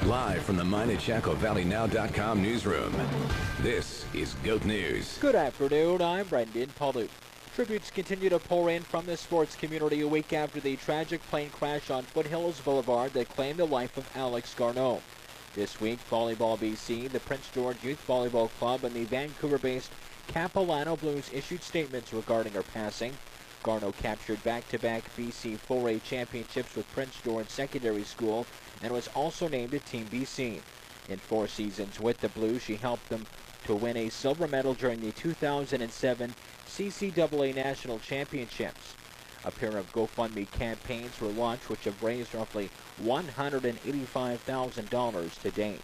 Live from the MineChacoValleyNow.com newsroom, this is GOAT News. Good afternoon, I'm Brendan Palu. Tributes continue to pour in from the sports community a week after the tragic plane crash on Foothills Boulevard that claimed the life of Alex Garneau. This week, Volleyball BC, the Prince George Youth Volleyball Club, and the Vancouver-based Capilano Blues issued statements regarding her passing. Garneau captured back-to-back BC 4A championships with Prince George Secondary School and was also named to Team BC. In 4 seasons with the Blues, she helped them to win a silver medal during the 2007 CCAA National Championships. A pair of GoFundMe campaigns were launched which have raised roughly $185,000 to date.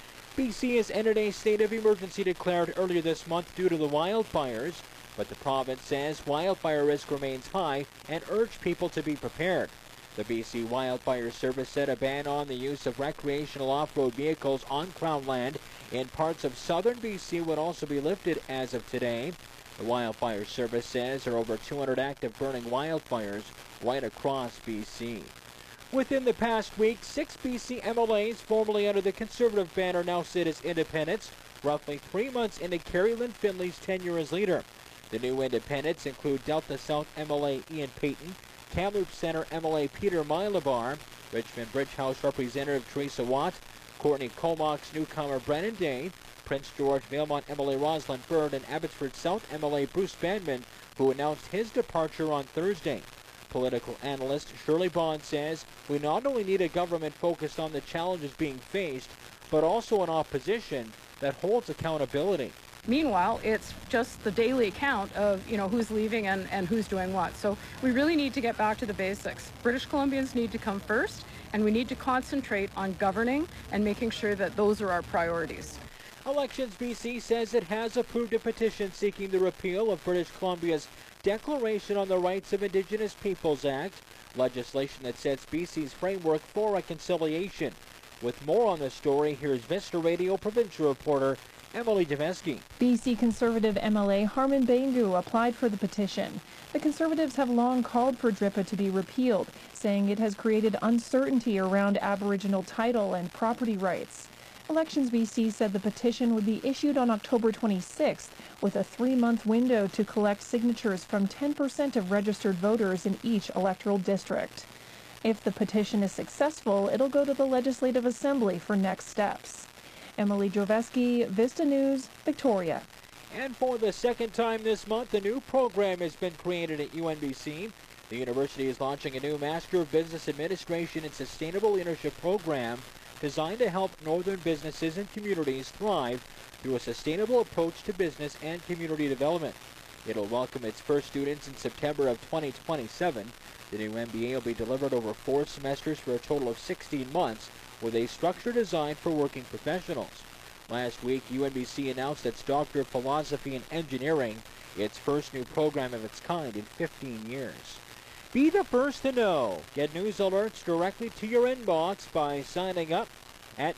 BC has entered a state of emergency declared earlier this month due to the wildfires, but the province says wildfire risk remains high and urged people to be prepared. The BC Wildfire Service said a ban on the use of recreational off-road vehicles on Crown land in parts of southern BC would also be lifted as of today. The Wildfire Service says there are over 200 active burning wildfires right across BC. Within the past week, 6 BC MLAs formerly under the Conservative banner now sit as independents, roughly 3 months into Carrie Lynn Finley's tenure as leader. The new independents include Delta South MLA Ian Payton, Kamloops Center MLA Peter Mylabar, Richmond Bridge House Representative Teresa Watt, Courtney Comox newcomer Brennan Day, Prince George Valemount MLA Rosalind Bird, and Abbotsford South MLA Bruce Bandman, who announced his departure on Thursday. Political analyst Shirley Bond says we not only need a government focused on the challenges being faced, but also an opposition that holds accountability. Meanwhile, it's just the daily account of, who's leaving and who's doing what. So we really need to get back to the basics. British Columbians need to come first, and we need to concentrate on governing and making sure that those are our priorities. Elections BC says it has approved a petition seeking the repeal of British Columbia's Declaration on the Rights of Indigenous Peoples Act, legislation that sets BC's framework for reconciliation. With more on the story, here's Vista Radio provincial reporter Emily Devesky. BC Conservative MLA Harman Baingu applied for the petition. The Conservatives have long called for DRIPA to be repealed, saying it has created uncertainty around Aboriginal title and property rights. Elections BC said the petition would be issued on October 26th, with a 3-month window to collect signatures from 10% of registered voters in each electoral district. If the petition is successful, it'll go to the Legislative Assembly for next steps. Emily Joveski, Vista News, Victoria. And for the second time this month, a new program has been created at UNBC. The university is launching a new Master of Business Administration and Sustainable Leadership program designed to help northern businesses and communities thrive through a sustainable approach to business and community development. It'll welcome its first students in September of 2027. The new MBA will be delivered over 4 semesters for a total of 16 months with a structure designed for working professionals. Last week, UNBC announced its Doctor of Philosophy in Engineering, its first new program of its kind in 15 years. Be the first to know. Get news alerts directly to your inbox by signing up at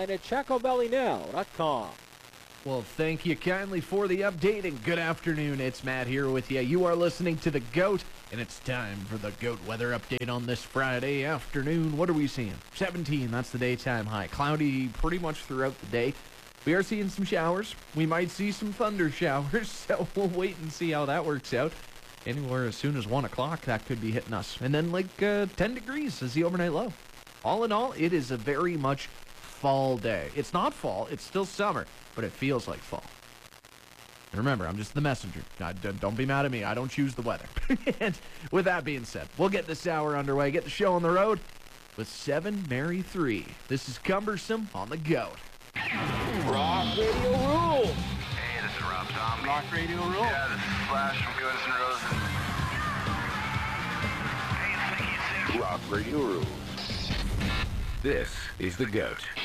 MineChacoValleyNow.com. Well, thank you kindly for the update, and good afternoon. It's Matt here with you. You are listening to The GOAT, and it's time for the GOAT weather update on this Friday afternoon. What are we seeing? 17, that's the daytime high. Cloudy pretty much throughout the day. We are seeing some showers. We might see some thunder showers, so we'll wait and see how that works out. Anywhere as soon as 1 o'clock, that could be hitting us. And then 10 degrees is the overnight low. All in all, it is a very much fall day. It's not fall, it's still summer, but it feels like fall. And remember, I'm just the messenger. Don't be mad at me. I don't choose the weather. And with that being said, we'll get this hour underway, get the show on the road with 7 Mary 3. This is Cumbersome on the GOAT. Rock Radio Rule. Hey, this is Rob Zombie. Rock Radio Rule. Yeah, this is Flash from Guns N' Roses. Hey, Rock Radio Rules. This is the GOAT.